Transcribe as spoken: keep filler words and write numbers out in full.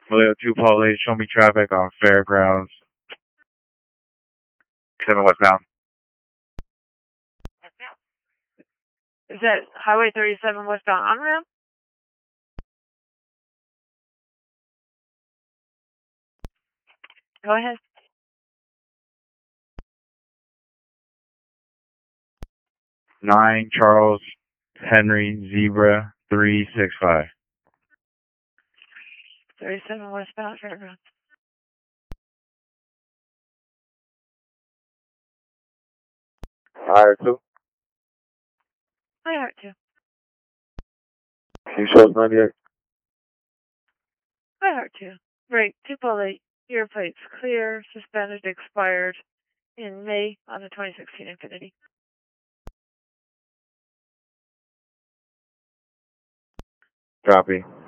Vallejo two Paul eight, show me traffic on Fairgrounds. seven westbound. Is that Highway thirty-seven westbound on ramp? Go ahead. nine Charles Henry Zebra three six five. thirty-seven westbound Fairgrounds. I R two. I R two. Can you show us ninety-eight? I R two. Right, two Paul eight. Your plate's clear, suspended, expired in May on the twenty sixteen Infiniti. Copy.